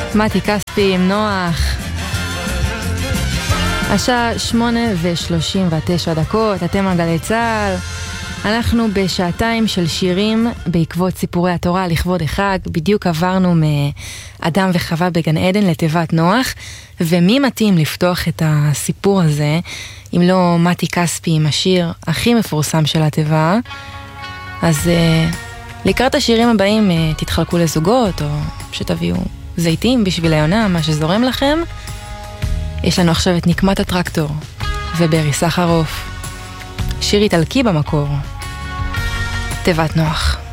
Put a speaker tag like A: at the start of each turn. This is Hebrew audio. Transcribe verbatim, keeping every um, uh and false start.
A: מתי כספי עם נוח. השעה שמונה ושלושים ותשע דקות, אתם על גלי צהל. אנחנו בשעתיים של שירים בעקבות סיפורי התורה לכבוד החג. בדיוק עברנו מאדם וחווה בגן עדן לתיבת נוח, ומי מתאים לפתוח את הסיפור הזה אם לא מתי כספי עם השיר הכי מפורסם של התיבה. אז uh, לקראת השירים הבאים uh, תתחלקו לזוגות, או שתביאו זיתים בשביל היונה, מה שזורם לכם. יש לנו עכשיו את נקמת הטרקטור וברי סחרוף, שיר איטלקי במקור, תיבת נוח.